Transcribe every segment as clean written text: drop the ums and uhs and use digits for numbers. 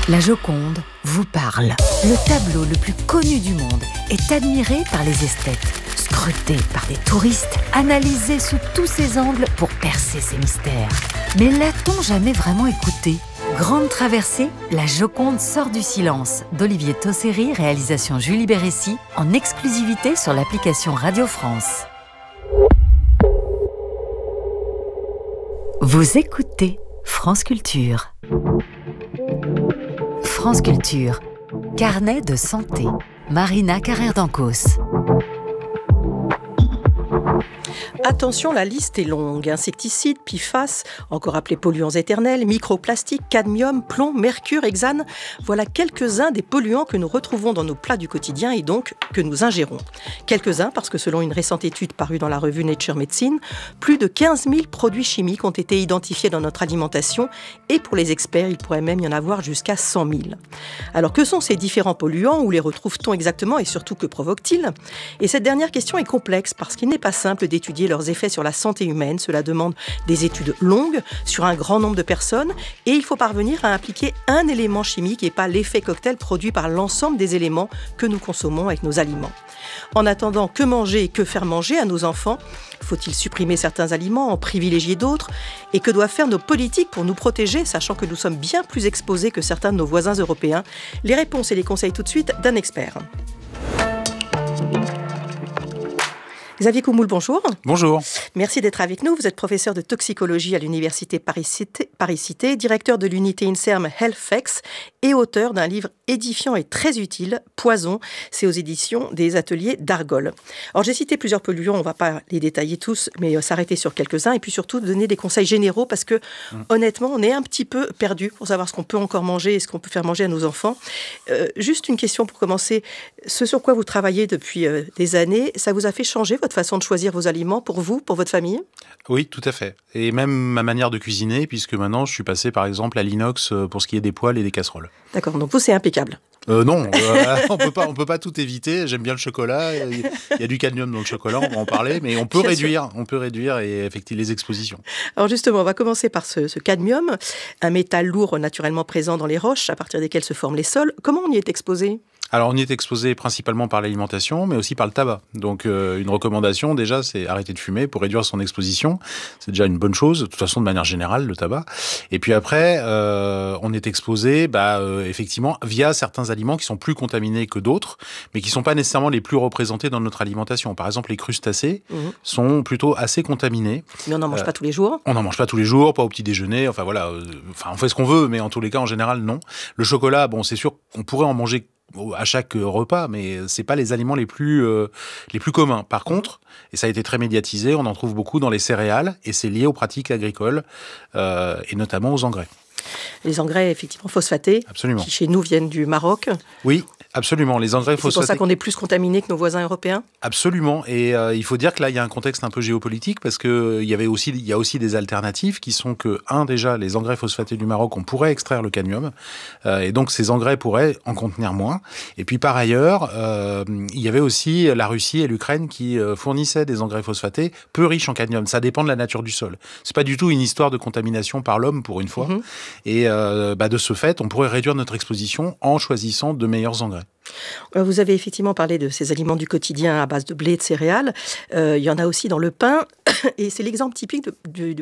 La Joconde vous parle. Le tableau le plus connu du monde est admiré par les esthètes, scruté par des touristes, analysé sous tous ses angles pour percer ses mystères. Mais l'a-t-on jamais vraiment écouté ? Grande traversée, La Joconde sort du silence d'Olivier Tosséry, réalisation Julie Bérécy, en exclusivité sur l'application Radio France. Vous écoutez France Culture. France Culture, carnet de santé. Marina Carrère-Dancos. Attention, la liste est longue. Insecticides, PFAS, encore appelés polluants éternels, microplastiques, cadmium, plomb, mercure, hexane. Voilà quelques-uns des polluants que nous retrouvons dans nos plats du quotidien et donc que nous ingérons. Quelques-uns parce que selon une récente étude parue dans la revue Nature Medicine, plus de 15 000 produits chimiques ont été identifiés dans notre alimentation et pour les experts, il pourrait même y en avoir jusqu'à 100 000. Alors que sont ces différents polluants? Où les retrouve-t-on exactement et surtout que provoquent-ils? Et cette dernière question est complexe parce qu'il n'est pas simple d'étudier leurs effets sur la santé humaine. Cela demande des études longues sur un grand nombre de personnes et il faut parvenir à impliquer un élément chimique et pas l'effet cocktail produit par l'ensemble des éléments que nous consommons avec nos aliments. En attendant, que manger et que faire manger à nos enfants? Faut-il supprimer certains aliments, en privilégier d'autres? Et que doivent faire nos politiques pour nous protéger, sachant que nous sommes bien plus exposés que certains de nos voisins européens? Les réponses et les conseils tout de suite d'un expert. Xavier Coumoul, bonjour. Bonjour. Merci d'être avec nous. Vous êtes professeur de toxicologie à l'université Paris-Cité, directeur de l'unité INSERM HealthFX et auteur d'un livre édifiant et très utile, Poison. C'est aux éditions des ateliers d'Argol. Alors j'ai cité plusieurs polluants, on ne va pas les détailler tous, mais s'arrêter sur quelques-uns et puis surtout donner des conseils généraux parce que honnêtement, on est un petit peu perdu pour savoir ce qu'on peut encore manger et ce qu'on peut faire manger à nos enfants. Juste une question pour commencer. Ce sur quoi vous travaillez depuis des années, ça vous a fait changer votre façon de choisir vos aliments pour vous, pour votre famille? Oui, tout à fait. Et même ma manière de cuisiner, puisque maintenant je suis passé par exemple à l'inox pour ce qui est des poêles et des casseroles. D'accord, donc vous c'est impeccable. Non, on peut pas tout éviter. J'aime bien le chocolat. Il y a du cadmium dans le chocolat, on va en parler, mais on peut réduire et effectuer les expositions. Alors justement, on va commencer par ce cadmium, un métal lourd naturellement présent dans les roches à partir desquelles se forment les sols. Comment on y est exposé? Alors, on y est exposé principalement par l'alimentation, mais aussi par le tabac. Donc, une recommandation, déjà, c'est arrêter de fumer pour réduire son exposition. C'est déjà une bonne chose, de toute façon, de manière générale, le tabac. Et puis après, on est exposé, effectivement, via certains aliments qui sont plus contaminés que d'autres, mais qui sont pas nécessairement les plus représentés dans notre alimentation. Par exemple, les crustacés sont plutôt assez contaminés. Mais on n'en mange pas tous les jours? On n'en mange pas tous les jours, pas au petit déjeuner. Enfin, voilà. On fait ce qu'on veut, mais en tous les cas, en général, non. Le chocolat, bon, c'est sûr qu'on pourrait en manger à chaque repas, mais c'est pas les aliments les plus communs. Par contre, et ça a été très médiatisé, on en trouve beaucoup dans les céréales, et c'est lié aux pratiques agricoles, et notamment aux engrais. Les engrais, effectivement, phosphatés, absolument, qui chez nous viennent du Maroc. Oui, absolument. Les engrais phosphatés. C'est pour ça qu'on est plus contaminés que nos voisins européens? Absolument. Et il faut dire que là, il y a un contexte un peu géopolitique parce que il y a aussi des alternatives qui sont que, déjà, les engrais phosphatés du Maroc, on pourrait extraire le cadmium. Et donc, ces engrais pourraient en contenir moins. Et puis, par ailleurs, il y avait aussi la Russie et l'Ukraine qui fournissaient des engrais phosphatés peu riches en cadmium. Ça dépend de la nature du sol. C'est pas du tout une histoire de contamination par l'homme, pour une fois. Et de ce fait, on pourrait réduire notre exposition en choisissant de meilleurs engrais. Vous avez effectivement parlé de ces aliments du quotidien à base de blé et de céréales. Il y en a aussi dans le pain. Et c'est l'exemple typique du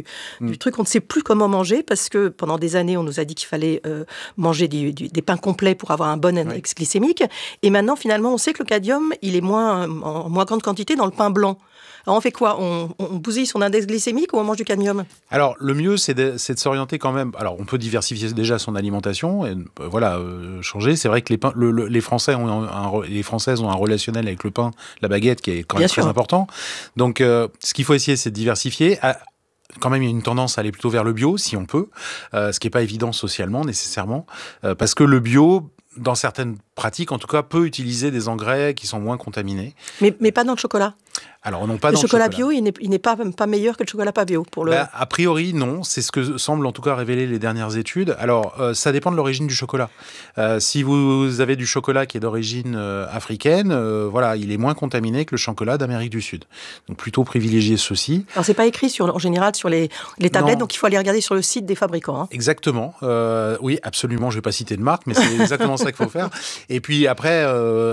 truc qu'on ne sait plus comment manger parce que pendant des années, on nous a dit qu'il fallait manger des pains complets pour avoir un bon index glycémique. Et maintenant, finalement, on sait que le cadmium, il est en moins grande quantité dans le pain blanc. Alors on fait quoi? On bousille son index glycémique ou on mange du cadmium? Alors le mieux c'est de s'orienter quand même. Alors on peut diversifier déjà son alimentation et changer. C'est vrai que les Françaises ont un relationnel avec le pain, la baguette qui est quand même très important. Donc ce qu'il faut essayer c'est de diversifier. Quand même, il y a une tendance à aller plutôt vers le bio, si on peut, ce qui n'est pas évident socialement, nécessairement, parce que le bio, dans certaines pratiques, en tout cas, peut utiliser des engrais qui sont moins contaminés. Mais pas dans le chocolat? Alors, non, pas le dans chocolat le chocolat. bio, il n'est pas meilleur que le chocolat pas bio pour le... A priori, non. C'est ce que semblent en tout cas révéler les dernières études. Alors, ça dépend de l'origine du chocolat. Si vous avez du chocolat qui est d'origine africaine, voilà, il est moins contaminé que le chocolat d'Amérique du Sud. Donc, plutôt privilégier ceci. Alors, c'est pas écrit en général sur les tablettes, Non. donc il faut aller regarder sur le site des fabricants. Hein. Exactement. Oui, absolument. Je vais pas citer de marque, mais c'est exactement ça qu'il faut faire. Et puis après,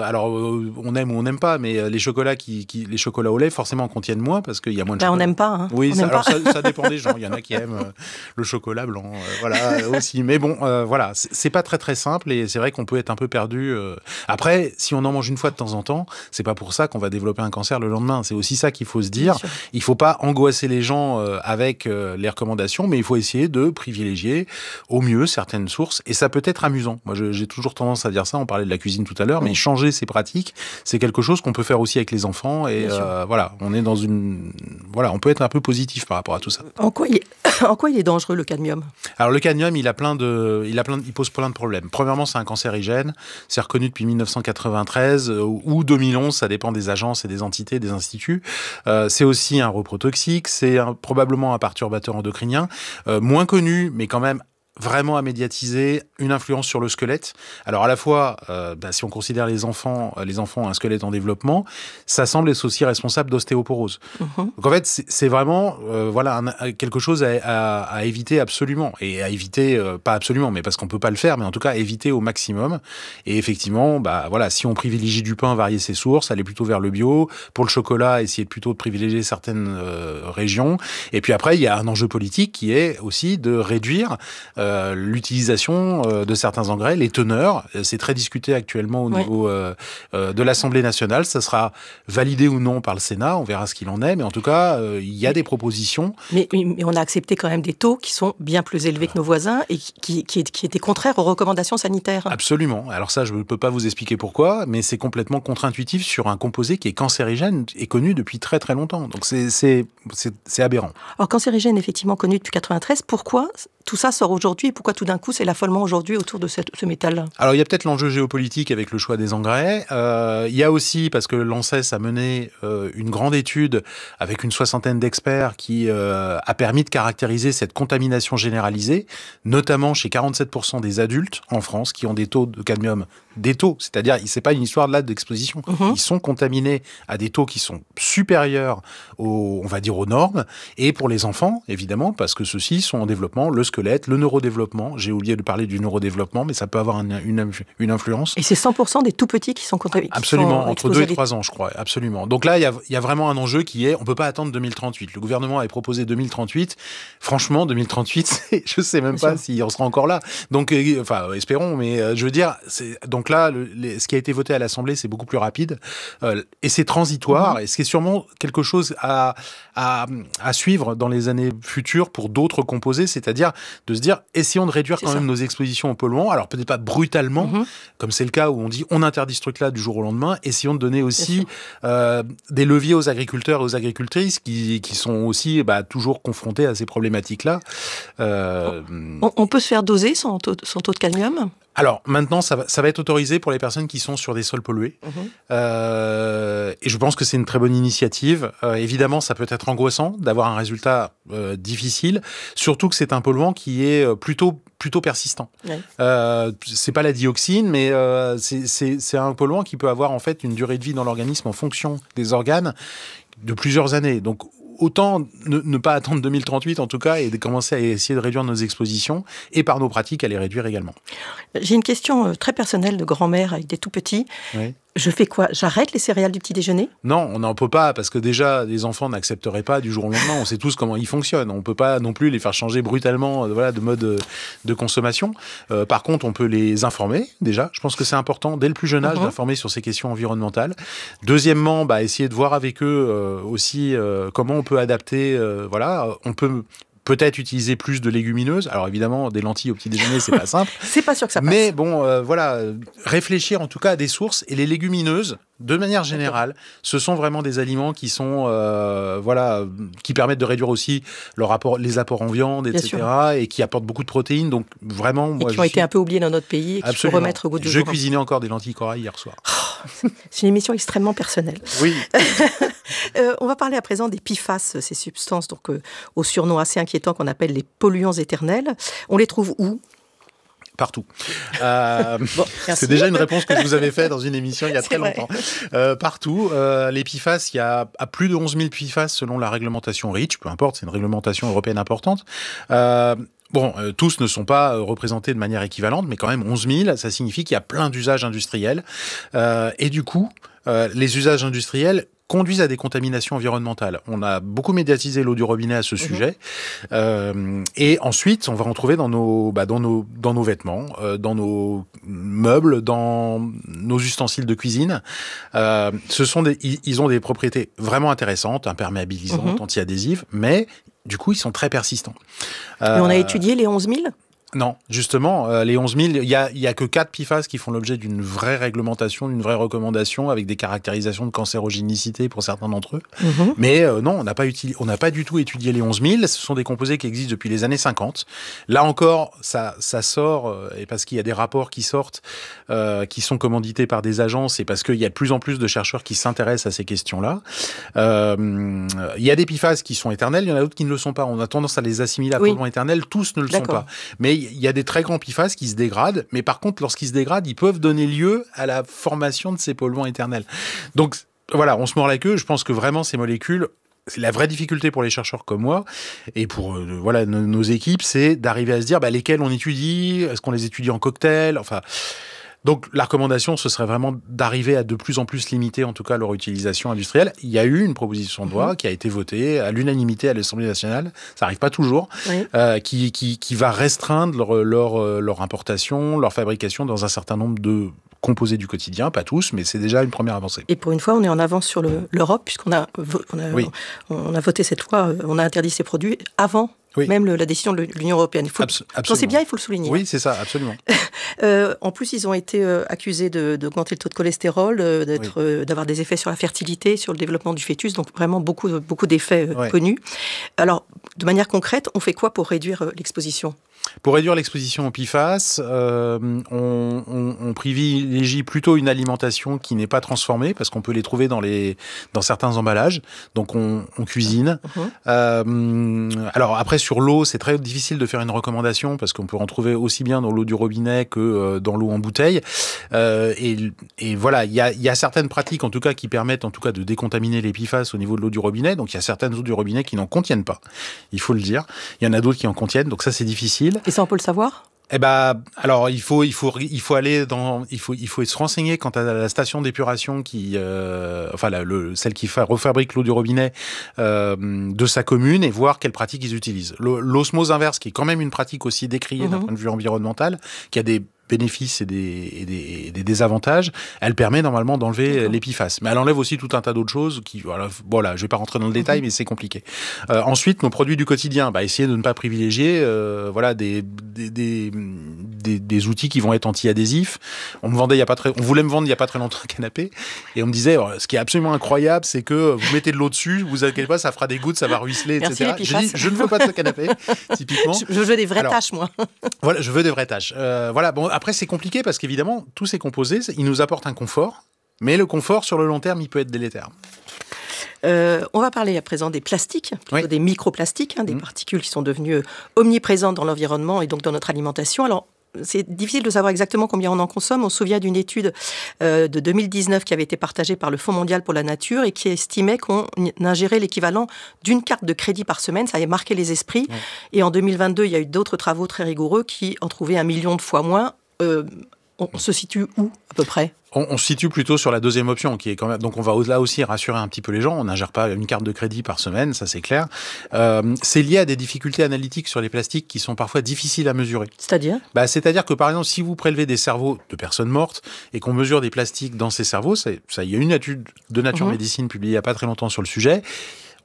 on aime ou on n'aime pas, mais les chocolats les chocolats au lait, forcément, contiennent moins parce qu'il y a moins de chocolat. On n'aime pas. Hein. Oui, alors ça dépend des gens. Il y en a qui aiment le chocolat blanc, voilà aussi. Mais bon, voilà, c'est pas très très simple et c'est vrai qu'on peut être un peu perdu. Après, si on en mange une fois de temps en temps, c'est pas pour ça qu'on va développer un cancer le lendemain. C'est aussi ça qu'il faut se dire. Il faut pas angoisser les gens avec les recommandations, mais il faut essayer de privilégier au mieux certaines sources et ça peut être amusant. Moi, j'ai toujours tendance à dire ça. On parlait de la cuisine tout à l'heure, mais changer ses pratiques, c'est quelque chose qu'on peut faire aussi avec les enfants et voilà, on est dans on peut être un peu positif par rapport à tout ça. En quoi il est dangereux, le cadmium ? Alors le cadmium, il pose plein de problèmes. Premièrement, c'est un cancérigène. C'est reconnu depuis 1993 ou 2011, ça dépend des agences et des entités, des instituts. C'est aussi un reprotoxique, c'est probablement un perturbateur endocrinien, moins connu, mais quand même vraiment à médiatiser, une influence sur le squelette. Alors à la fois, si on considère les enfants ont un squelette en développement, ça semble être aussi responsable d'ostéoporose. Donc en fait, c'est vraiment quelque chose à éviter absolument. Et à éviter, pas absolument, mais parce qu'on peut pas le faire, mais en tout cas éviter au maximum. Et effectivement, si on privilégie du pain, varier ses sources, aller plutôt vers le bio. Pour le chocolat, essayer plutôt de privilégier certaines régions. Et puis après, il y a un enjeu politique qui est aussi de réduire l'utilisation de certains engrais, les teneurs. C'est très discuté actuellement au niveau de l'Assemblée nationale. Ça sera validé ou non par le Sénat. On verra ce qu'il en est. Mais en tout cas, il y a des propositions. Mais on a accepté quand même des taux qui sont bien plus élevés que nos voisins et qui étaient contraires aux recommandations sanitaires. Absolument. Alors ça, je ne peux pas vous expliquer pourquoi, mais c'est complètement contre-intuitif sur un composé qui est cancérigène et connu depuis très très longtemps. Donc c'est aberrant. Alors cancérigène, effectivement connu depuis 1993, pourquoi tout ça sort aujourd'hui et pourquoi tout d'un coup c'est l'affolement aujourd'hui autour de ce métal-là ? Alors il y a peut-être l'enjeu géopolitique avec le choix des engrais. Il y a aussi, parce que l'ANSES a mené une grande étude avec une 60aine d'experts qui a permis de caractériser cette contamination généralisée, notamment chez 47% des adultes en France qui ont des taux de cadmium. Des taux, c'est-à-dire c'est pas une histoire là d'exposition. Ils sont contaminés à des taux qui sont supérieurs aux normes. Et pour les enfants, évidemment, parce que ceux-ci sont en développement, le squelette, le neurodéveloppement. J'ai oublié de parler du neurodéveloppement, mais ça peut avoir une influence. Et c'est 100% des tout petits qui sont contaminés. Absolument, entre 2 et 3 ans, je crois. Absolument. Donc là, il y a vraiment un enjeu qui est, on peut pas attendre 2038. Le gouvernement avait proposé 2038. Franchement, 2038, je sais même pas si on sera encore là. Donc, espérons, mais je veux dire, donc là, ce qui a été voté à l'Assemblée, c'est beaucoup plus rapide et c'est transitoire. Et ce qui est sûrement quelque chose à suivre dans les années futures pour d'autres composés, c'est-à-dire de se dire, essayons de réduire quand même nos expositions aux polluants. Alors peut-être pas brutalement, comme c'est le cas où on dit on interdit ce truc-là du jour au lendemain. Essayons de donner aussi des leviers aux agriculteurs et aux agricultrices qui sont aussi toujours confrontés à ces problématiques-là. On peut se faire doser son taux de cadmium ? Alors, maintenant, ça va être autorisé pour les personnes qui sont sur des sols pollués. Et je pense que c'est une très bonne initiative. Évidemment, ça peut être angoissant d'avoir un résultat difficile, surtout que c'est un polluant qui est plutôt persistant. C'est pas la dioxine, mais c'est un polluant qui peut avoir en fait une durée de vie dans l'organisme en fonction des organes de plusieurs années. Donc, autant ne pas attendre 2038 en tout cas et de commencer à essayer de réduire nos expositions et par nos pratiques à les réduire également. J'ai une question très personnelle de grand-mère avec des tout-petits. Oui. Je fais quoi ? J'arrête les céréales du petit déjeuner ? Non, on n'en peut pas parce que déjà, les enfants n'accepteraient pas du jour au lendemain. On sait tous comment ils fonctionnent. On ne peut pas non plus les faire changer brutalement de mode de consommation. Par contre, on peut les informer déjà. Je pense que c'est important dès le plus jeune âge d'informer sur ces questions environnementales. Deuxièmement, essayer de voir avec eux aussi comment on peut adapter. On peut-être utiliser plus de légumineuses. Alors évidemment, des lentilles au petit déjeuner, c'est pas simple. C'est pas sûr que ça passe. Mais bon, réfléchir en tout cas à des sources. Et les légumineuses, de manière générale, ce sont vraiment des aliments qui sont, qui permettent de réduire aussi les apports en viande, etc. Et qui apportent beaucoup de protéines. Donc vraiment, et qui ont été un peu oubliés dans notre pays et qu'il faut remettre au goût du jour. Je cuisinais encore des lentilles corail hier soir. c'est une émission extrêmement personnelle. Oui. On va parler à présent des PFAS, ces substances donc, au surnom assez inquiétant qu'on appelle les polluants éternels. On les trouve où ? Partout. C'est déjà une réponse que je vous avais faite dans une émission il y a très longtemps. Partout. Les PFAS, il y a à plus de 11 000 PFAS selon la réglementation REACH, peu importe, c'est une réglementation européenne importante. Tous ne sont pas représentés de manière équivalente, mais quand même 11 000, ça signifie qu'il y a plein d'usages industriels. Et du coup, les usages industriels conduisent à des contaminations environnementales. On a beaucoup médiatisé l'eau du robinet à ce sujet. Et ensuite, on va en trouver dans nos vêtements, dans nos meubles, dans nos ustensiles de cuisine. Ils ont des propriétés vraiment intéressantes, imperméabilisantes, anti-adhésives, mais du coup, ils sont très persistants. Et on a étudié les 11 000 ? Non, justement, les 11 000, il y a que 4 PFAS qui font l'objet d'une vraie réglementation, d'une vraie recommandation, avec des caractérisations de cancérogénicité pour certains d'entre eux. Mais non, on n'a pas du tout étudié les 11 000. Ce sont des composés qui existent depuis les années 50. Là encore, ça sort, et parce qu'il y a des rapports qui sortent, qui sont commandités par des agences, et parce qu'il y a de plus en plus de chercheurs qui s'intéressent à ces questions-là. Il y a des PFAS qui sont éternels, il y en a d'autres qui ne le sont pas. On a tendance à les assimiler à polluants éternels, tous ne le sont pas. Mais il y a des très grands PFAS qui se dégradent, mais par contre, lorsqu'ils se dégradent, ils peuvent donner lieu à la formation de ces polluants éternels. Donc voilà, on se mord la queue. Je pense que vraiment, ces molécules, c'est la vraie difficulté pour les chercheurs comme moi et pour nos équipes, c'est d'arriver à se dire lesquels on étudie, est-ce qu'on les étudie en cocktail, enfin... Donc, la recommandation, ce serait vraiment d'arriver à de plus en plus limiter, en tout cas, leur utilisation industrielle. Il y a eu une proposition de loi qui a été votée à l'unanimité à l'Assemblée nationale, ça n'arrive pas toujours, qui va restreindre leur importation, leur fabrication dans un certain nombre de composés du quotidien, pas tous, mais c'est déjà une première avancée. Et pour une fois, on est en avance sur l'Europe, puisqu'on a voté cette loi, on a interdit ces produits avant même la décision de l'Union européenne. Quand c'est bien, il faut le souligner. Oui, c'est ça, absolument. En plus, ils ont été accusés d'augmenter le taux de cholestérol, d'avoir des effets sur la fertilité, sur le développement du fœtus, donc vraiment beaucoup d'effets connus. Alors, de manière concrète, on fait quoi pour réduire l'exposition ? Pour réduire l'exposition aux PFAS, on privilégie plutôt une alimentation qui n'est pas transformée, parce qu'on peut les trouver dans certains emballages. Donc, on cuisine. Alors, après, sur l'eau, c'est très difficile de faire une recommandation, parce qu'on peut en trouver aussi bien dans l'eau du robinet que dans l'eau en bouteille. Et voilà, il y a certaines pratiques, en tout cas, qui permettent en tout cas de décontaminer les PFAS au niveau de l'eau du robinet. Donc, il y a certaines eaux du robinet qui n'en contiennent pas, il faut le dire. Il y en a d'autres qui en contiennent, donc ça, c'est difficile. Et ça, on peut le savoir ? Alors il faut se renseigner quant à la station d'épuration celle qui refabrique l'eau du robinet de sa commune et voir quelles pratiques ils utilisent. L'osmose inverse, qui est quand même une pratique aussi décriée d'un point de vue environnemental, qui a des bénéfices et des désavantages, elle permet normalement d'enlever les PFAS. Mais elle enlève aussi tout un tas d'autres choses qui, voilà, je vais pas rentrer dans le détail, mais c'est compliqué. Ensuite, nos produits du quotidien, essayer de ne pas privilégier, des outils qui vont être anti-adhésifs. On voulait me vendre il y a pas très longtemps un canapé, et on me disait, ce qui est absolument incroyable, c'est que vous mettez de l'eau dessus, vous inquiétez pas, ça fera des gouttes, ça va ruisseler, etc. J'ai dit, je ne veux pas de ce canapé, typiquement. Je veux des vraies tâches, moi. Voilà, je veux des vraies tâches. Après, c'est compliqué parce qu'évidemment, tous ces composés, ils nous apportent un confort, mais le confort, sur le long terme, il peut être délétère. On va parler à présent des plastiques, plutôt des microplastiques, des particules qui sont devenues omniprésentes dans l'environnement et donc dans notre alimentation. Alors, c'est difficile de savoir exactement combien on en consomme. On se souvient d'une étude de 2019 qui avait été partagée par le Fonds mondial pour la nature et qui estimait qu'on ingérait l'équivalent d'une carte de crédit par semaine. Ça avait marqué les esprits. Et en 2022, il y a eu d'autres travaux très rigoureux qui en trouvaient 1 million de fois moins. On se situe où, à peu près ? On se situe plutôt sur la deuxième option, qui est quand même... Donc, on va là aussi rassurer un petit peu les gens. On n'ingère pas une carte de crédit par semaine, ça c'est clair. C'est lié à des difficultés analytiques sur les plastiques qui sont parfois difficiles à mesurer. C'est-à-dire ? C'est-à-dire que, par exemple, si vous prélevez des cerveaux de personnes mortes et qu'on mesure des plastiques dans ces cerveaux, il y a une étude de Nature Médecine publiée il n'y a pas très longtemps sur le sujet.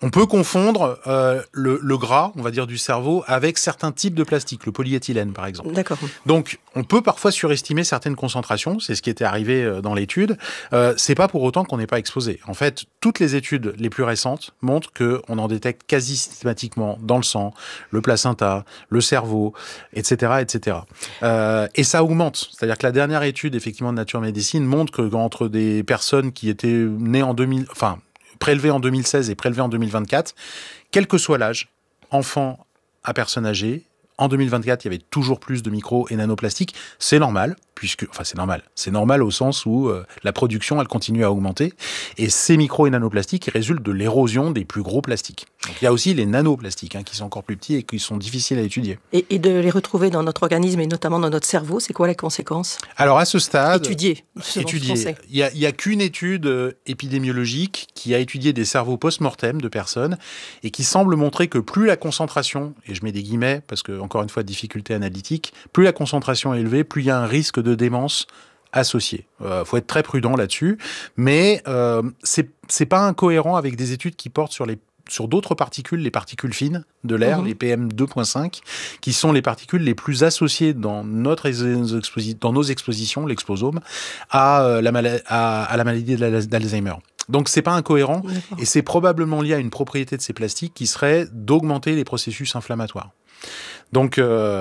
On peut confondre le gras, on va dire, du cerveau avec certains types de plastique, le polyéthylène par exemple. D'accord. Donc, on peut parfois surestimer certaines concentrations, c'est ce qui était arrivé dans l'étude. C'est pas pour autant qu'on n'est pas exposé. En fait, toutes les études les plus récentes montrent qu'on en détecte quasi systématiquement dans le sang, le placenta, le cerveau, etc., etc. Et ça augmente. C'est-à-dire que la dernière étude, effectivement, de Nature Médecine montre que entre des personnes qui étaient nées en prélevés en 2016 et prélevés en 2024, quel que soit l'âge, enfant à personne âgée, en 2024, il y avait toujours plus de micro et nanoplastiques. C'est normal, c'est normal au sens où la production, elle continue à augmenter. Et ces micro et nanoplastiques, ils résultent de l'érosion des plus gros plastiques. Donc, il y a aussi les nanoplastiques, qui sont encore plus petits et qui sont difficiles à étudier. Et de les retrouver dans notre organisme et notamment dans notre cerveau, c'est quoi les conséquences ? Alors, à ce stade... Étudier. Il y a qu'une étude épidémiologique qui a étudié des cerveaux post-mortem de personnes et qui semble montrer que plus la concentration, et je mets des guillemets parce que, encore une fois, difficulté analytique, plus la concentration est élevée, plus il y a un risque de démence associé. Faut être très prudent là-dessus, mais c'est pas incohérent avec des études qui portent sur d'autres particules, les particules fines de l'air, les PM2.5, qui sont les particules les plus associées dans nos expositions, l'exposome, à la maladie d'Alzheimer. Donc, c'est pas incohérent, d'accord. Et c'est probablement lié à une propriété de ces plastiques qui serait d'augmenter les processus inflammatoires. Donc,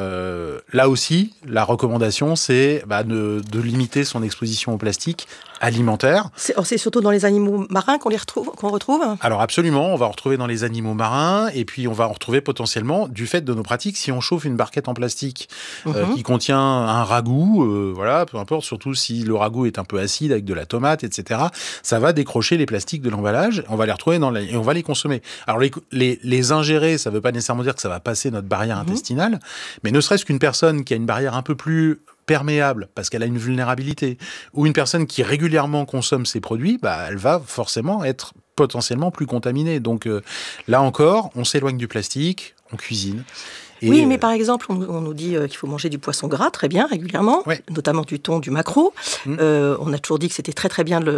là aussi, la recommandation, c'est de limiter son exposition au plastique alimentaire. C'est surtout dans les animaux marins qu'on retrouve ? Alors absolument, on va en retrouver dans les animaux marins, et puis on va en retrouver potentiellement, du fait de nos pratiques, si on chauffe une barquette en plastique qui contient un ragoût, peu importe, surtout si le ragoût est un peu acide avec de la tomate, etc., ça va décrocher les plastiques de l'emballage, on va les retrouver et on va les consommer. Alors les ingérer, ça ne veut pas nécessairement dire que ça va passer notre barrière intestinale, mais ne serait-ce qu'une personne qui a une barrière un peu plus perméable parce qu'elle a une vulnérabilité, ou une personne qui régulièrement consomme ces produits, elle va forcément être potentiellement plus contaminée. Donc là encore, on s'éloigne du plastique, on cuisine. Oui, mais par exemple, on nous dit qu'il faut manger du poisson gras très bien, régulièrement, notamment du thon, du maquereau. On a toujours dit que c'était très très bien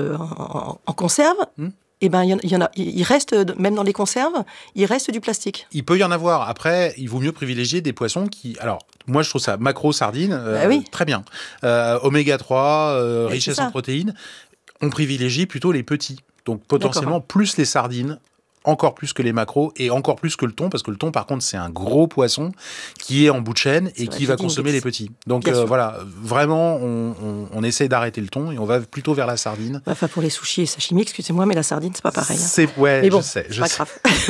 en conserve. Eh ben, il reste, même dans les conserves, il reste du plastique. Il peut y en avoir. Après, il vaut mieux privilégier des poissons qui... Alors, moi, je trouve ça maquereau, sardines, très bien. Oméga 3, richesse en protéines. On privilégie plutôt les petits. Donc, potentiellement, plus les sardines, encore plus que les maquereaux et encore plus que le thon, parce que le thon, par contre, c'est un gros poisson qui est en bout de chaîne et qui va consommer les petits. Donc voilà, vraiment, on essaie d'arrêter le thon et on va plutôt vers la sardine. Enfin, pour les sushis et sashimi, excusez-moi, mais la sardine, c'est pas pareil. Mais bon, c'est pas grave.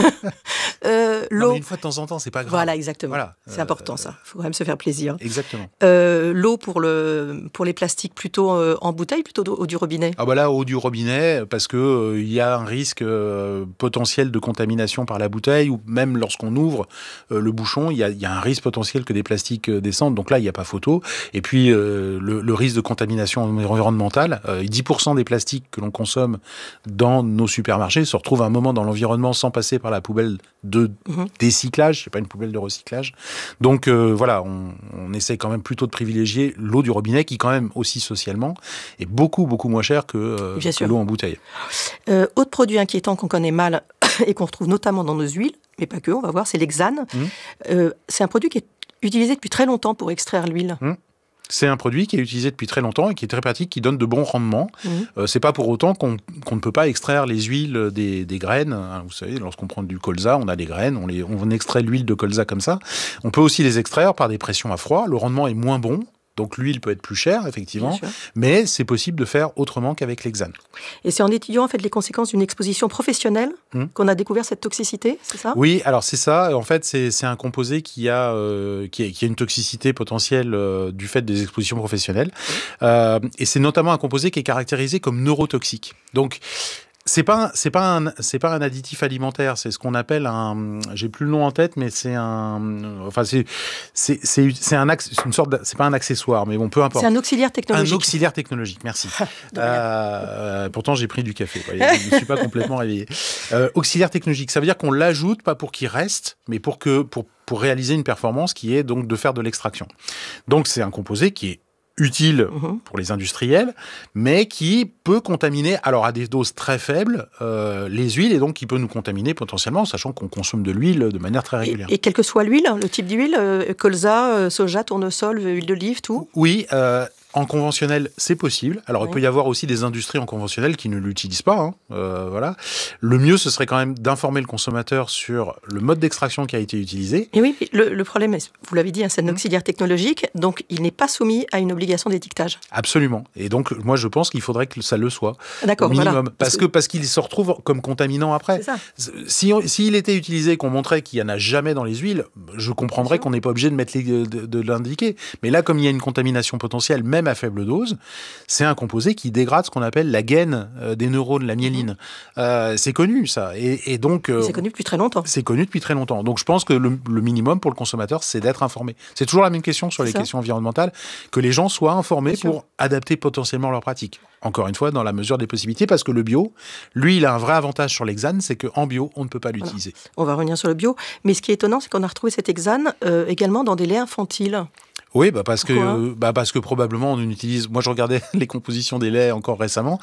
L'eau. Non, mais une fois de temps en temps, c'est pas grave. Voilà, exactement. Voilà. C'est important, ça. Il faut quand même se faire plaisir. Exactement. L'eau pour les plastiques, plutôt en bouteille, plutôt eau du robinet. Là, eau du robinet, parce que il y a un risque potentiel de contamination par la bouteille, ou même lorsqu'on ouvre le bouchon, il y a un risque potentiel que des plastiques descendent. Donc là, il n'y a pas photo. Et puis, le risque de contamination environnementale, 10% des plastiques que l'on consomme dans nos supermarchés se retrouvent à un moment dans l'environnement sans passer par la poubelle de décyclage, c'est pas une poubelle de recyclage. Donc voilà, on essaie quand même plutôt de privilégier l'eau du robinet, qui quand même aussi socialement est beaucoup moins cher que l'eau en bouteille. Autre produit inquiétant qu'on connaît mal et qu'on retrouve notamment dans nos huiles, mais pas que, on va voir, c'est l'hexane. C'est un produit qui est utilisé depuis très longtemps pour extraire l'huile. C'est un produit qui est utilisé depuis très longtemps et qui est très pratique, qui donne de bons rendements. C'est pas pour autant qu'on ne peut pas extraire les huiles des graines. Vous savez, lorsqu'on prend du colza, on a des graines, on extrait l'huile de colza comme ça. On peut aussi les extraire par des pressions à froid. Le rendement est moins bon. Donc l'huile peut être plus chère, effectivement, mais c'est possible de faire autrement qu'avec l'hexane. Et c'est en étudiant en fait les conséquences d'une exposition professionnelle qu'on a découvert cette toxicité, c'est ça ? Oui, alors c'est ça. En fait, c'est un composé qui a une toxicité potentielle du fait des expositions professionnelles. Et c'est notamment un composé qui est caractérisé comme neurotoxique. Donc, c'est pas un additif alimentaire, c'est ce qu'on appelle j'ai plus le nom en tête, mais c'est une sorte c'est pas un accessoire, mais bon, peu importe. C'est un auxiliaire technologique. Un auxiliaire technologique, merci. Pourtant j'ai pris du café, je ne suis pas complètement réveillé. Auxiliaire technologique, ça veut dire qu'on l'ajoute pas pour qu'il reste, mais pour réaliser une performance qui est donc de faire de l'extraction. Donc c'est un composé qui est utile pour les industriels, mais qui peut contaminer, alors à des doses très faibles, les huiles, et donc qui peut nous contaminer potentiellement, sachant qu'on consomme de l'huile de manière très régulière. Et quelle que soit l'huile, le type d'huile, colza, soja, tournesol, huile d'olive, tout ? Oui, en conventionnel, c'est possible. Alors, il peut y avoir aussi des industries en conventionnel qui ne l'utilisent pas. Voilà. Le mieux, ce serait quand même d'informer le consommateur sur le mode d'extraction qui a été utilisé. Et oui, le problème, vous l'avez dit, c'est un auxiliaire technologique, donc il n'est pas soumis à une obligation d'étiquetage. Absolument. Et donc, moi, je pense qu'il faudrait que ça le soit. D'accord, au minimum. Voilà. Parce qu'il se retrouve comme contaminant après. C'est ça. S'il était utilisé, qu'on montrait qu'il n'y en a jamais dans les huiles, je comprendrais qu'on n'est pas obligé de l'indiquer. Mais là, comme il y a une contamination potentielle, même à faible dose, c'est un composé qui dégrade ce qu'on appelle la gaine des neurones, la myéline. C'est connu, ça. Et donc, c'est connu depuis très longtemps. C'est connu depuis très longtemps. Donc, je pense que le minimum pour le consommateur, c'est d'être informé. C'est toujours la même question sur les questions environnementales, que les gens soient informés pour adapter potentiellement leurs pratiques. Encore une fois, dans la mesure des possibilités, parce que le bio, lui, il a un vrai avantage sur l'hexane, c'est qu'en bio, on ne peut pas l'utiliser. Voilà. On va revenir sur le bio. Mais ce qui est étonnant, c'est qu'on a retrouvé cet hexane également dans des laits infantiles. Oui, parce que probablement on utilise. Moi, je regardais les compositions des laits encore récemment.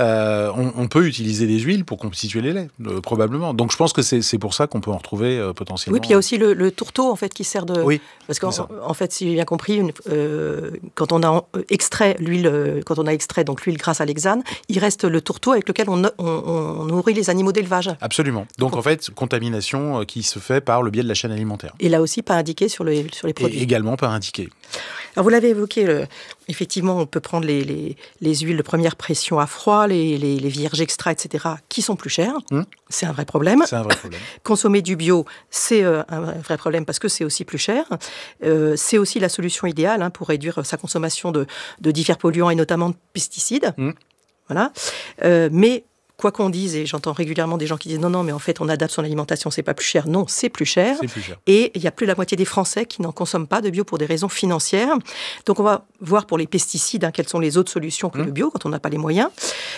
On peut utiliser des huiles pour constituer les laits, probablement. Donc, je pense que c'est pour ça qu'on peut en retrouver potentiellement. Oui, puis il y a aussi le tourteau en fait qui sert de. Oui. Parce qu'en fait, si j'ai bien compris, quand on a extrait l'huile, donc l'huile grâce à l'hexane, il reste le tourteau avec lequel on nourrit les animaux d'élevage. Absolument. Donc en fait, contamination qui se fait par le biais de la chaîne alimentaire. Et là aussi, pas indiqué sur les produits. Et également pas indiqué. Alors vous l'avez évoqué, effectivement, on peut prendre les huiles de première pression à froid, les vierges extra, etc., qui sont plus chères. C'est un vrai problème. C'est un vrai problème. Consommer du bio, c'est un vrai problème parce que c'est aussi plus cher. C'est aussi la solution idéale pour réduire sa consommation de divers polluants et notamment de pesticides. Voilà. Mais quoi qu'on dise, et j'entends régulièrement des gens qui disent non, mais en fait, on adapte son alimentation, c'est pas plus cher. Non, c'est plus cher. C'est plus cher. Et il y a plus de la moitié des Français qui n'en consomment pas de bio pour des raisons financières. Donc, on va voir pour les pesticides, quelles sont les autres solutions que le bio quand on n'a pas les moyens.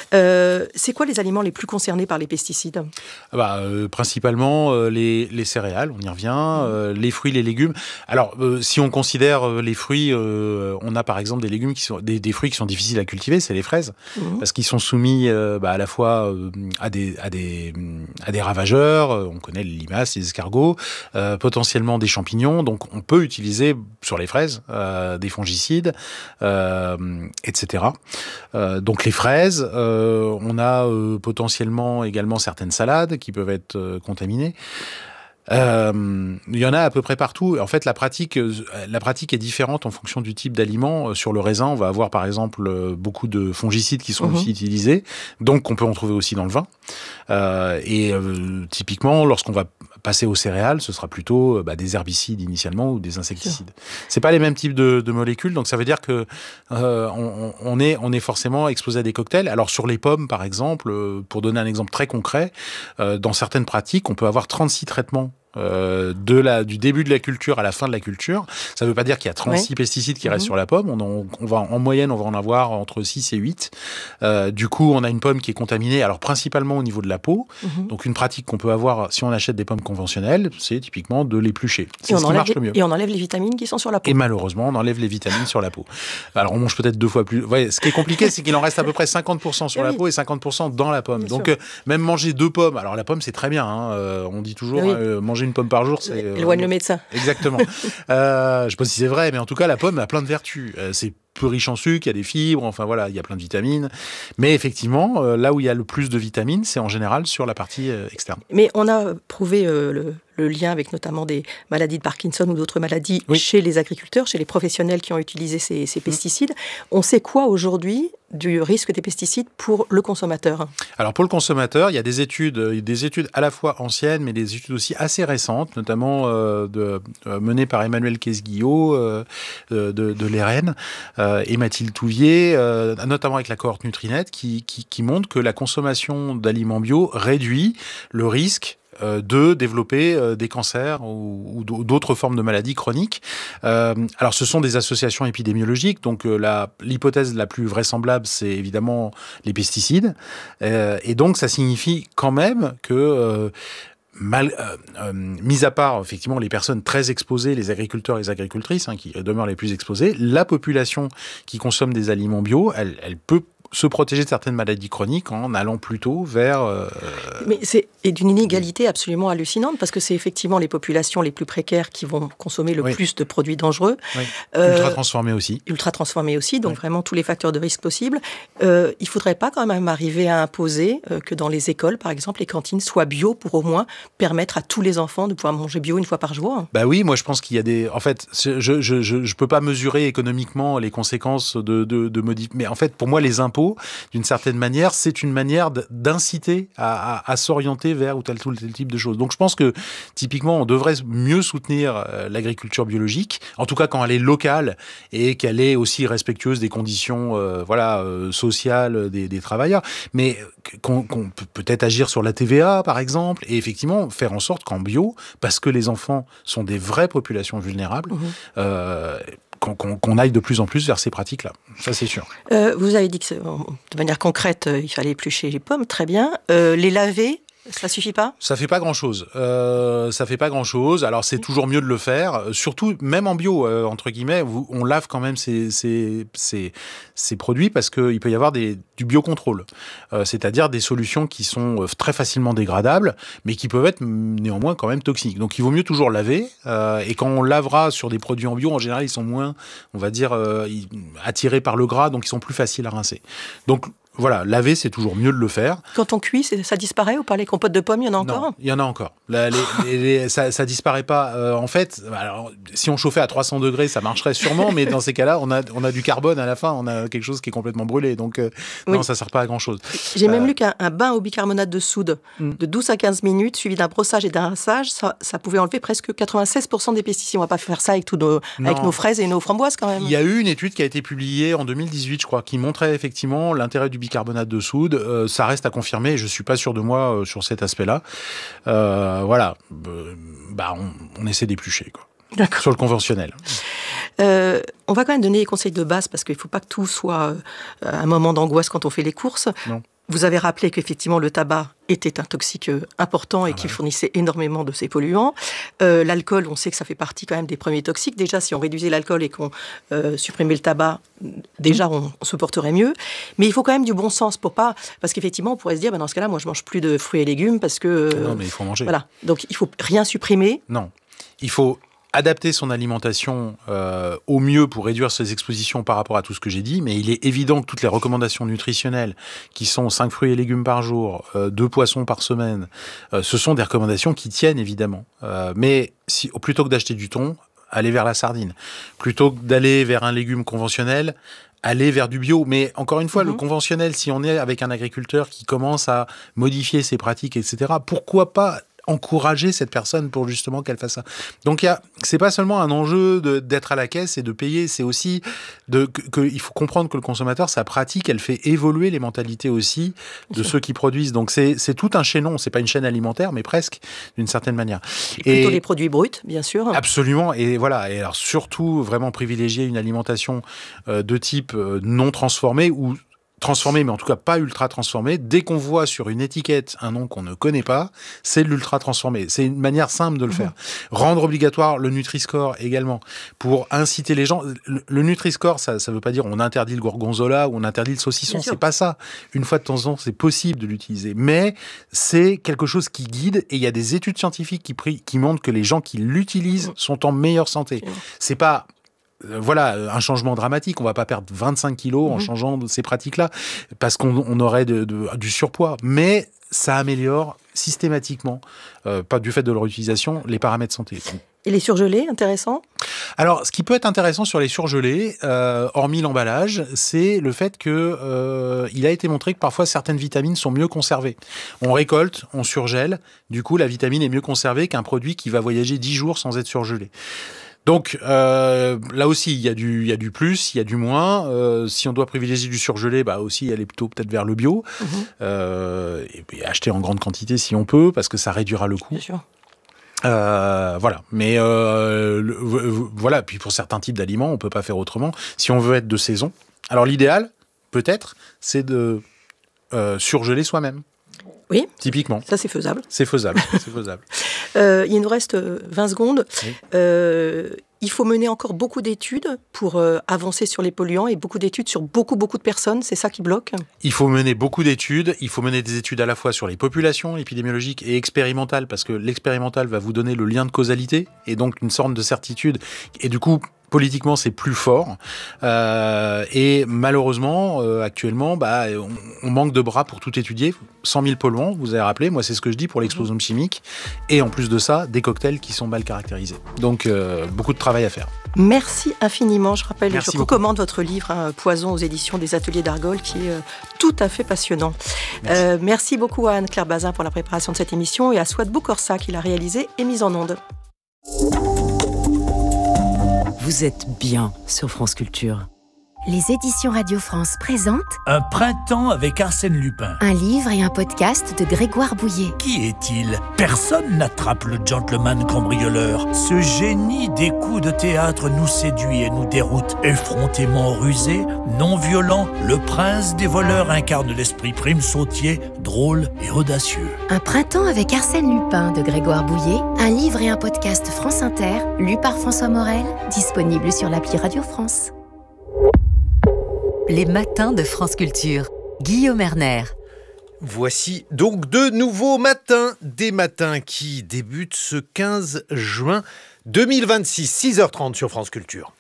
C'est quoi les aliments les plus concernés par les pesticides ? Principalement les céréales, on y revient, les fruits, les légumes. Alors, si on considère les fruits, on a par exemple des légumes qui sont des fruits qui sont difficiles à cultiver, c'est les fraises, parce qu'ils sont soumis à la fois à des ravageurs, on connaît les limaces, les escargots, potentiellement des champignons, donc on peut utiliser sur les fraises des fongicides, etc. Donc les fraises, on a potentiellement également certaines salades qui peuvent être contaminées. Il y en a à peu près partout. En fait, la pratique est différente en fonction du type d'aliment. Sur le raisin, on va avoir par exemple beaucoup de fongicides qui sont aussi utilisés, donc on peut en trouver aussi dans le vin. Typiquement, lorsqu'on va passer aux céréales, ce sera plutôt des herbicides initialement ou des insecticides. C'est pas les mêmes types de molécules, donc ça veut dire que on est forcément exposé à des cocktails. Alors sur les pommes, par exemple, pour donner un exemple très concret, dans certaines pratiques, on peut avoir 36 traitements du début de la culture à la fin de la culture. Ça ne veut pas dire qu'il y a 36 pesticides qui restent sur la pomme. En moyenne, on va en avoir entre 6 et 8. Du coup, on a une pomme qui est contaminée, alors principalement au niveau de la peau. Donc une pratique qu'on peut avoir si on achète des pommes conventionnelles, c'est typiquement de l'éplucher. C'est ce qui marche le mieux. Et on enlève les vitamines qui sont sur la peau. Et malheureusement, on enlève les vitamines sur la peau. Alors on mange peut-être 2 fois plus. Ouais, ce qui est compliqué, c'est qu'il en reste à peu près 50% sur la peau et 50% dans la pomme. Donc même manger 2 pommes, alors la pomme c'est très bien, on dit toujours manger une pomme par jour, c'est... Éloigne le médecin. Exactement. Je sais pas si c'est vrai, mais en tout cas, la pomme a plein de vertus. C'est peu riche en sucre, il y a des fibres, enfin voilà, il y a plein de vitamines. Mais effectivement, là où il y a le plus de vitamines, c'est en général sur la partie externe. Mais on a prouvé le lien avec notamment des maladies de Parkinson ou d'autres maladies chez les agriculteurs, chez les professionnels qui ont utilisé ces pesticides. On sait quoi aujourd'hui du risque des pesticides pour le consommateur ? Alors pour le consommateur, il y a des études à la fois anciennes, mais des études aussi assez récentes, notamment menées par Emmanuel Quesguillot de l'ERN et Mathilde Touvier, notamment avec la cohorte Nutrinet, qui montre que la consommation d'aliments bio réduit le risque de développer des cancers ou d'autres formes de maladies chroniques. Alors, ce sont des associations épidémiologiques, donc l'hypothèse la plus vraisemblable, c'est évidemment les pesticides. Et donc, ça signifie quand même que mis à part effectivement les personnes très exposées, les agriculteurs et les agricultrices, qui demeurent les plus exposés, la population qui consomme des aliments bio, elle peut se protéger de certaines maladies chroniques en allant plutôt vers... Mais c'est d'une inégalité absolument hallucinante, parce que c'est effectivement les populations les plus précaires qui vont consommer le plus de produits dangereux. Oui. Ultra transformés aussi. Ultra transformés aussi, donc vraiment tous les facteurs de risque possibles. Il ne faudrait pas quand même arriver à imposer que dans les écoles, par exemple, les cantines soient bio pour au moins permettre à tous les enfants de pouvoir manger bio une fois par jour. Bah oui, moi je pense qu'il y a des... En fait, je peux pas mesurer économiquement les conséquences de modifier... Mais en fait, pour moi, les impôts, d'une certaine manière, c'est une manière d'inciter à s'orienter vers ou tel type de choses. Donc je pense que typiquement, on devrait mieux soutenir l'agriculture biologique, en tout cas quand elle est locale et qu'elle est aussi respectueuse des conditions sociales des travailleurs. Mais qu'on peut peut-être agir sur la TVA, par exemple, et effectivement faire en sorte qu'en bio, parce que les enfants sont des vraies populations vulnérables, qu'on aille de plus en plus vers ces pratiques-là. Ça, c'est sûr. Vous avez dit que, de manière concrète, il fallait éplucher les pommes, très bien. Les laver, ça suffit pas ? Ça fait pas grand-chose. Alors, c'est toujours mieux de le faire. Surtout, même en bio, entre guillemets, on lave quand même ces produits parce qu'il peut y avoir du biocontrôle. C'est-à-dire des solutions qui sont très facilement dégradables, mais qui peuvent être néanmoins quand même toxiques. Donc, il vaut mieux toujours laver. Et quand on lavera sur des produits en bio, en général, ils sont moins, on va dire, attirés par le gras, donc ils sont plus faciles à rincer. Donc, voilà, laver, c'est toujours mieux de le faire. Quand on cuit, ça disparaît ou pas? Les compotes de pommes, il y en a encore? Non, il y en a encore. Ça disparaît pas. En fait, alors, si on chauffait à 300 degrés, ça marcherait sûrement, mais dans ces cas-là, on a du carbone à la fin, on a quelque chose qui est complètement brûlé. Donc, non, ça sert pas à grand-chose. J'ai même lu qu'un bain au bicarbonate de soude de 12 à 15 minutes, suivi d'un brossage et d'un rinçage, ça pouvait enlever presque 96% des pesticides. On va pas faire ça avec nos fraises et nos framboises, quand même. Il y a eu une étude qui a été publiée en 2018, je crois, qui montrait effectivement l'intérêt du bicarbonate de soude. Ça reste à confirmer. Je suis pas sûr de moi sur cet aspect-là. Voilà. On essaie d'éplucher, quoi. D'accord. Sur le conventionnel. On va quand même donner des conseils de base parce qu'il ne faut pas que tout soit un moment d'angoisse quand on fait les courses. Non. Vous avez rappelé qu'effectivement le tabac était un toxique important et qu'il fournissait énormément de ces polluants. L'alcool, on sait que ça fait partie quand même des premiers toxiques. Déjà, si on réduisait l'alcool et qu'on supprimait le tabac, déjà on se porterait mieux. Mais il faut quand même du bon sens parce qu'effectivement on pourrait se dire, dans ce cas-là, moi je mange plus de fruits et légumes parce que... non, mais il faut manger. Voilà, donc il faut rien supprimer. Non, il faut adapter son alimentation au mieux pour réduire ses expositions par rapport à tout ce que j'ai dit, mais il est évident que toutes les recommandations nutritionnelles qui sont 5 fruits et légumes par jour, 2 poissons par semaine, ce sont des recommandations qui tiennent évidemment. Mais plutôt que d'acheter du thon, allez vers la sardine. Plutôt que d'aller vers un légume conventionnel, aller vers du bio. Mais encore une fois, le conventionnel, si on est avec un agriculteur qui commence à modifier ses pratiques, etc., pourquoi pas encourager cette personne pour justement qu'elle fasse ça. Donc c'est pas seulement un enjeu d'être à la caisse et de payer, c'est aussi il faut comprendre que le consommateur, sa pratique, elle fait évoluer les mentalités aussi de ceux qui produisent. Donc c'est tout un chaînon, c'est pas une chaîne alimentaire, mais presque d'une certaine manière. Et plutôt les produits bruts, bien sûr. Absolument. Et voilà. Et alors surtout vraiment privilégier une alimentation de type non transformée ou transformé, mais en tout cas pas ultra transformé. Dès qu'on voit sur une étiquette un nom qu'on ne connaît pas, c'est de l'ultra transformé. C'est une manière simple de le faire. Rendre obligatoire le Nutri-Score également, pour inciter les gens. Le Nutri-Score, ça veut pas dire on interdit le gorgonzola ou on interdit le saucisson, c'est pas ça. Une fois de temps en temps, c'est possible de l'utiliser. Mais c'est quelque chose qui guide, et il y a des études scientifiques qui montrent que les gens qui l'utilisent sont en meilleure santé. C'est pas... Voilà, un changement dramatique. On va pas perdre 25 kilos en changeant ces pratiques-là, parce qu'on aurait du surpoids. Mais ça améliore systématiquement, pas du fait de leur utilisation, les paramètres santé. Et les surgelés, intéressant ? Alors, ce qui peut être intéressant sur les surgelés, hormis l'emballage, c'est le fait que il a été montré que parfois certaines vitamines sont mieux conservées. On récolte, on surgèle, du coup la vitamine est mieux conservée qu'un produit qui va voyager 10 jours sans être surgelé. Donc là aussi, il y a du plus, il y a du moins. Si on doit privilégier du surgelé, aussi aller plutôt peut-être vers le bio. Et acheter en grande quantité si on peut, parce que ça réduira le coût. Bien sûr. Voilà. Mais voilà. Puis pour certains types d'aliments, on peut pas faire autrement. Si on veut être de saison, alors l'idéal, peut-être, c'est de surgeler soi-même. Oui. Typiquement. Ça, c'est faisable. C'est faisable. C'est faisable. Il nous reste 20 secondes. Oui. Il faut mener encore beaucoup d'études pour avancer sur les polluants et beaucoup d'études sur beaucoup de personnes. C'est ça qui bloque ? Il faut mener beaucoup d'études. Il faut mener des études à la fois sur les populations épidémiologiques et expérimentales, parce que l'expérimental va vous donner le lien de causalité et donc une sorte de certitude. Et du coup, politiquement, c'est plus fort. Et malheureusement, actuellement, on manque de bras pour tout étudier. 100 000 polluants, vous avez rappelé, moi c'est ce que je dis pour l'explosion chimique. Et en plus de ça, des cocktails qui sont mal caractérisés. Donc, beaucoup de travail à faire. Merci infiniment. Je rappelle, Merci je beaucoup. recommande votre livre, Poison aux éditions des Ateliers d'Argol, qui est tout à fait passionnant. Merci beaucoup à Anne-Claire Bazin pour la préparation de cette émission et à Souad Boukorsa qui l'a réalisée et mise en onde. Vous êtes bien sur France Culture. Les éditions Radio France présentent Un printemps avec Arsène Lupin. un livre et un podcast de Grégoire Bouillet. Qui est-il ? Personne n'attrape le gentleman cambrioleur. Ce génie des coups de théâtre nous séduit et nous déroute. Effrontément rusé, non violent, le prince des voleurs incarne l'esprit prime sautier, drôle et audacieux. Un printemps avec Arsène Lupin de Grégoire Bouillet, un livre et un podcast France Inter, lu par François Morel, disponible sur l'appli Radio France. Les matins de France Culture. Guillaume Erner. Voici donc de nouveaux matins, des matins qui débutent ce 15 juin 2026, 6h30 sur France Culture.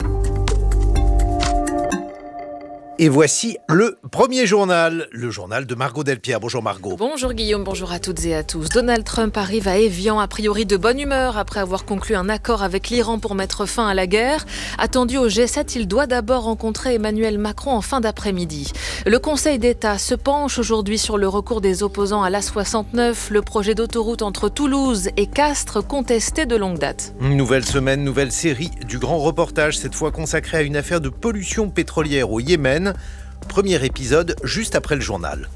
Et voici le premier journal, le journal de Margot Delpierre. Bonjour Margot. Bonjour Guillaume, bonjour à toutes et à tous. Donald Trump arrive à Évian, a priori de bonne humeur, après avoir conclu un accord avec l'Iran pour mettre fin à la guerre. Attendu au G7, il doit d'abord rencontrer Emmanuel Macron en fin d'après-midi. Le Conseil d'État se penche aujourd'hui sur le recours des opposants à l'A69, le projet d'autoroute entre Toulouse et Castres, contesté de longue date. Nouvelle semaine, nouvelle série du grand reportage, cette fois consacrée à une affaire de pollution pétrolière au Yémen. Premier épisode juste après le journal.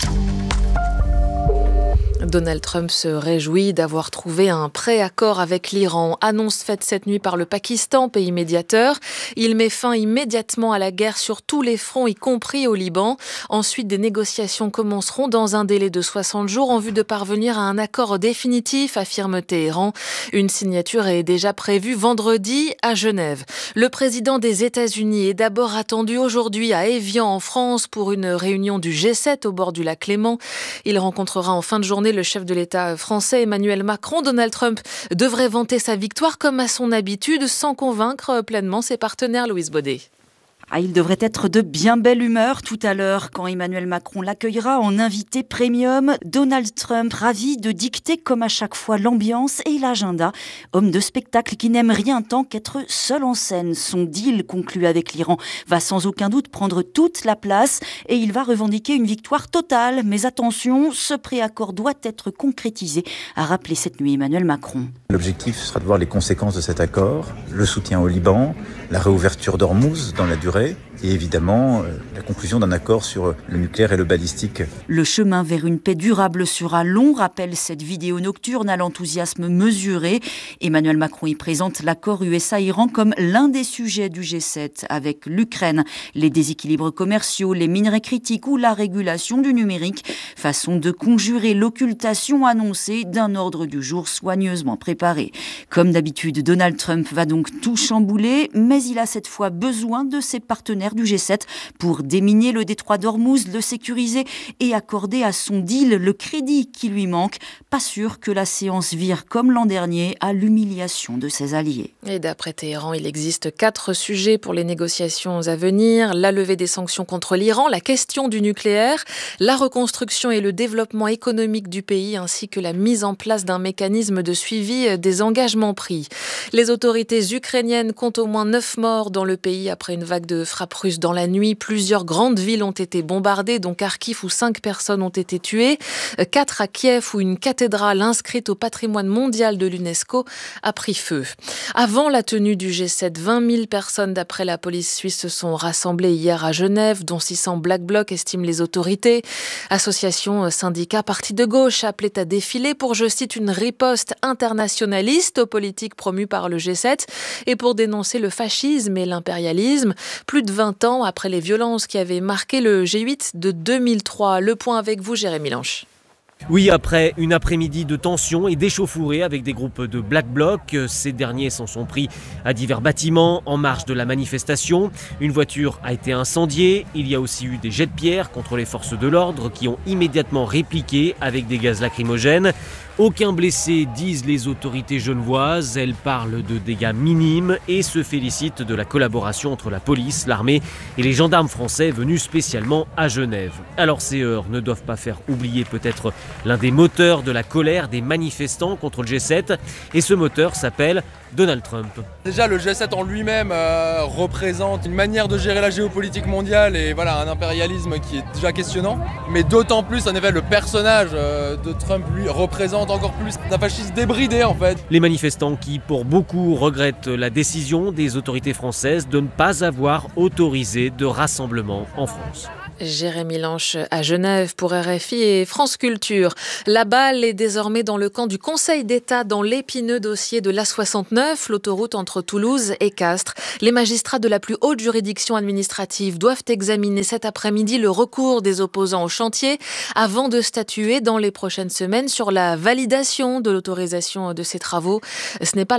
Donald Trump se réjouit d'avoir trouvé un pré-accord avec l'Iran. Annonce faite cette nuit par le Pakistan, pays médiateur. Il met fin immédiatement à la guerre sur tous les fronts, y compris au Liban. Ensuite, des négociations commenceront dans un délai de 60 jours en vue de parvenir à un accord définitif, affirme Téhéran. Une signature est déjà prévue vendredi à Genève. Le président des États-Unis est d'abord attendu aujourd'hui à Évian, en France, pour une réunion du G7 au bord du lac Léman. Il rencontrera en fin de journée le chef de l'État français Emmanuel Macron. Donald Trump devrait vanter sa victoire comme à son habitude, sans convaincre pleinement ses partenaires. Louise Baudet. Il devrait être de bien belle humeur tout à l'heure quand Emmanuel Macron l'accueillera en invité premium. Donald Trump, ravi de dicter comme à chaque fois l'ambiance et l'agenda. Homme de spectacle qui n'aime rien tant qu'être seul en scène. Son deal conclu avec l'Iran va sans aucun doute prendre toute la place et il va revendiquer une victoire totale. Mais attention, ce préaccord doit être concrétisé, a rappelé cette nuit Emmanuel Macron. L'objectif sera de voir les conséquences de cet accord, le soutien au Liban, la réouverture d'Ormuz dans la durée et évidemment la conclusion d'un accord sur le nucléaire et le balistique. Le chemin vers une paix durable sera long, rappelle cette vidéo nocturne à l'enthousiasme mesuré. Emmanuel Macron y présente l'accord USA-Iran comme l'un des sujets du G7 avec l'Ukraine, les déséquilibres commerciaux, les minerais critiques ou la régulation du numérique. Façon de conjurer l'occultation annoncée d'un ordre du jour soigneusement préparé. Comme d'habitude, Donald Trump va donc tout chambouler, mais il a cette fois besoin de ses partenaires du G7 pour déminer le détroit d'Ormuz, le sécuriser et accorder à son deal le crédit qui lui manque. Pas sûr que la séance vire comme l'an dernier à l'humiliation de ses alliés. Et d'après Téhéran, il existe 4 sujets pour les négociations à venir. La levée des sanctions contre l'Iran, la question du nucléaire, la reconstruction et le développement économique du pays, ainsi que la mise en place d'un mécanisme de suivi des engagements pris. Les autorités ukrainiennes comptent au moins 9 morts dans le pays après une vague de frappes russes dans la nuit. Plusieurs grandes villes ont été bombardées, dont Kharkiv où 5 personnes ont été tuées. 4 à Kiev où une cathédrale inscrite au patrimoine mondial de l'UNESCO a pris feu. Avant la tenue du G7, 20 000 personnes d'après la police suisse se sont rassemblées hier à Genève, dont 600 Black Blocs estiment les autorités. Associations, syndicats, partis de gauche appelaient à défiler pour, je cite, une riposte internationaliste aux politiques promues par le G7 et pour dénoncer le fascisme et l'impérialisme. Plus de 20 ans après les violences qui avaient marqué le G8 de 2003. Le point avec vous, Jérémy Lanche. Oui, après une après-midi de tension et d'échauffourée avec des groupes de Black Bloc, ces derniers s'en sont pris à divers bâtiments en marge de la manifestation. Une voiture a été incendiée. Il y a aussi eu des jets de pierre contre les forces de l'ordre qui ont immédiatement répliqué avec des gaz lacrymogènes. Aucun blessé, disent les autorités genevoises. Elles parlent de dégâts minimes et se félicitent de la collaboration entre la police, l'armée et les gendarmes français venus spécialement à Genève. Alors ces heurts ne doivent pas faire oublier peut-être l'un des moteurs de la colère des manifestants contre le G7. Et ce moteur s'appelle Donald Trump. Déjà, le G7 en lui-même représente une manière de gérer la géopolitique mondiale et un impérialisme qui est déjà questionnant. Mais d'autant plus, en effet, le personnage de Trump, lui, représente encore plus un fascisme débridé, en fait. Les manifestants qui, pour beaucoup, regrettent la décision des autorités françaises de ne pas avoir autorisé de rassemblement en France. Jérémy Lanche à Genève pour RFI et France Culture. La balle est désormais dans le camp du Conseil d'État dans l'épineux dossier de l'A69, l'autoroute entre Toulouse et Castres. Les magistrats de la plus haute juridiction administrative doivent examiner cet après-midi le recours des opposants au chantier avant de statuer dans les prochaines semaines sur la validation de l'autorisation de ces travaux. Ce n'est pas